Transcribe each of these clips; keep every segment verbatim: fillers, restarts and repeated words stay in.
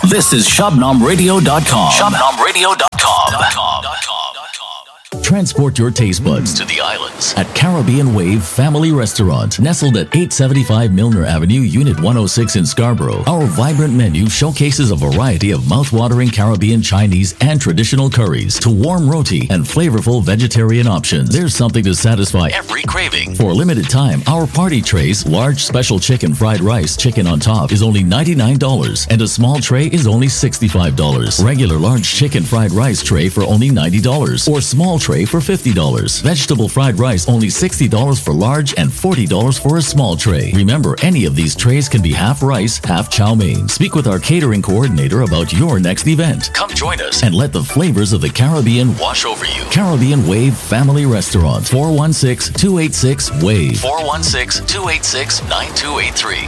This is Shabnam Radio dot com. Shabnam Radio dot com. Transport your taste buds to the islands at Caribbean Wave Family Restaurant, nestled at eight seventy-five Milner Avenue, Unit one oh six in Scarborough. Our vibrant menu showcases a variety of mouth-watering Caribbean, Chinese, and traditional curries to warm roti and flavorful vegetarian options. There's something to satisfy every craving. For a limited time, our party trays, large special chicken fried rice, chicken on top, is only ninety-nine dollars, and a small tray is only sixty-five dollars. Regular large chicken fried rice tray for only ninety dollars, or small tray for fifty dollars. Vegetable fried rice only sixty dollars for large and forty dollars for a small tray. Remember, any of these trays can be half rice, half chow mein. Speak with our catering coordinator about your next event. Come join us and let the flavors of the Caribbean wash over you. Caribbean Wave Family Restaurant, four one six, two eight six, W A V E. four one six, two eight six, nine two eight three.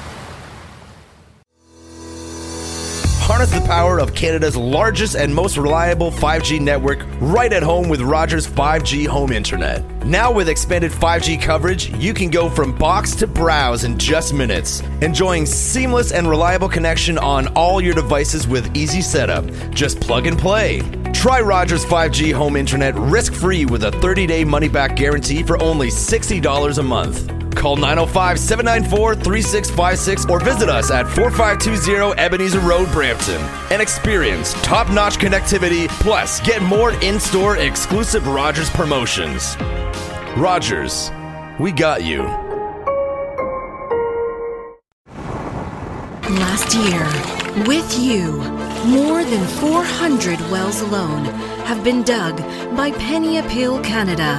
Harness the power of Canada's largest and most reliable five G network right at home with Rogers five G Home Internet. Now with expanded five G coverage, you can go from box to browse in just minutes, enjoying seamless and reliable connection on all your devices with easy setup. Just plug and play. Try Rogers five G Home Internet risk-free with a thirty-day money-back guarantee for only sixty dollars a month. Call nine oh five, seven nine four, three six five six or visit us at forty-five twenty Ebenezer Road, Brampton, and experience top-notch connectivity, plus get more in-store exclusive Rogers promotions. Rogers, we got you. Last year, with you, more than four hundred wells alone have been dug by Penny Appeal Canada.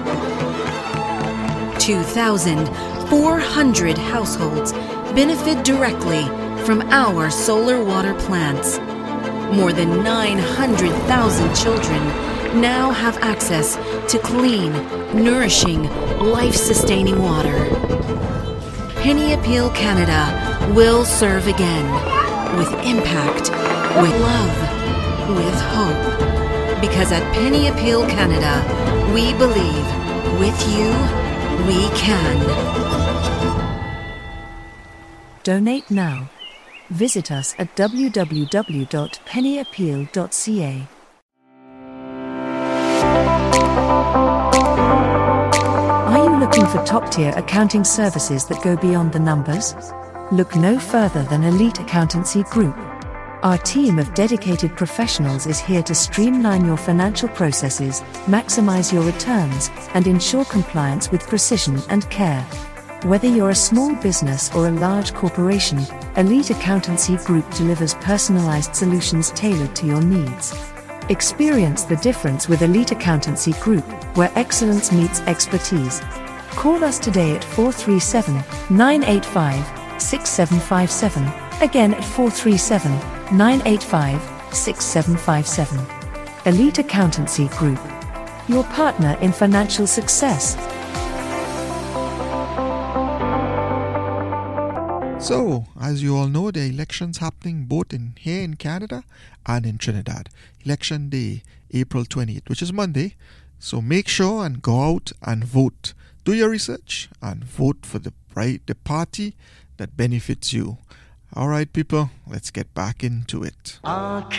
two thousand four hundred households benefit directly from our solar water plants. More than nine hundred thousand children now have access to clean, nourishing, life-sustaining water. Penny Appeal Canada will serve again with impact, with love, with hope. Because at Penny Appeal Canada, we believe with you, we can. Donate now. Visit us at w w w dot penny appeal dot c a. Are you looking for top-tier accounting services that go beyond the numbers? Look no further than Elite Accountancy Group. Our team of dedicated professionals is here to streamline your financial processes, maximize your returns, and ensure compliance with precision and care. Whether you're a small business or a large corporation, Elite Accountancy Group delivers personalized solutions tailored to your needs. Experience the difference with Elite Accountancy Group, where excellence meets expertise. Call us today at four three seven, nine eight five, six seven five seven, again at four three seven, nine eight five, six seven five seven. Elite Accountancy Group, your partner in financial success. So, as you all know, the elections happening both in here in Canada and in Trinidad. Election day, April twentieth, which is Monday. So make sure and go out and vote. Do your research and vote for the right, the party that benefits you. All right, people, let's get back into it. I